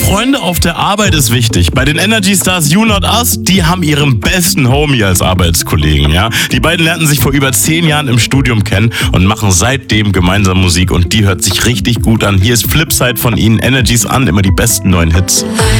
Freunde auf der Arbeit ist wichtig. Bei den Energy Stars You Not Us, die haben ihren besten Homie als Arbeitskollegen, ja. Die beiden lernten sich vor über 10 Jahren im Studium kennen und machen seitdem gemeinsam Musik und die hört sich richtig gut an. Hier ist Flipside von ihnen, Energies an, immer die besten neuen Hits.